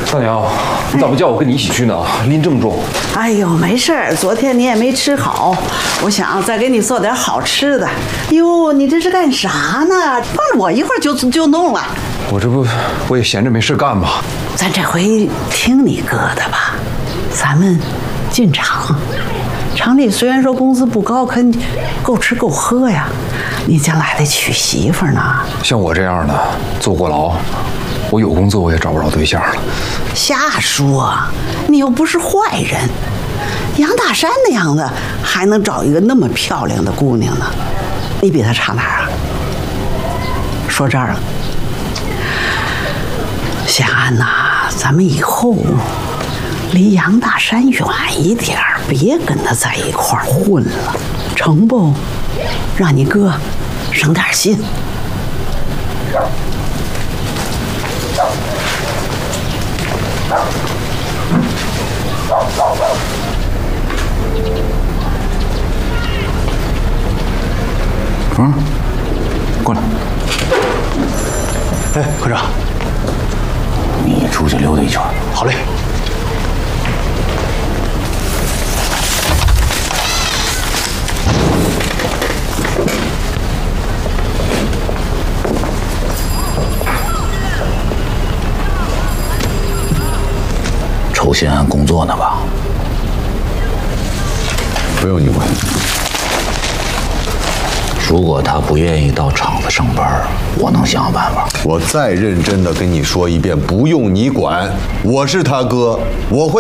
大娘，你咋不叫我跟你一起去呢？拎这么重。 哎呦，没事儿，昨天你也没吃好，我想再给你做点好吃的。哟，你这是干啥呢？放着我一会儿就弄了。 我也闲着没事干嘛。 咱这回听你哥的吧，咱们进厂。厂里虽然说工资不高，可够吃够喝呀。你将来得娶媳妇呢。 像我这样的坐过牢，我有工作我也找不着对象了。 瞎说，你又不是坏人。杨大山那样的还能找一个那么漂亮的姑娘呢？你比他差哪儿啊？说这儿了，夏安呐，咱们以后离杨大山远一点儿，别跟他在一块儿混了，成不？让你哥省点心。 过来。 哎，科长， 你出去溜达一圈。 好嘞。 酬新安工作呢吧？ 不用你管。 如果他不愿意到厂子上班，我能想想办法。 我再认真的跟你说一遍，不用你管，我是他哥，我会。